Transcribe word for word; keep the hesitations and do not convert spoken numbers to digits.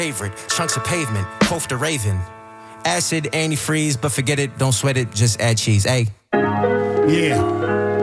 Favorite, chunks of pavement, quote the raven. Acid, antifreeze, but forget it, don't sweat it, just add cheese. Hey. Yeah.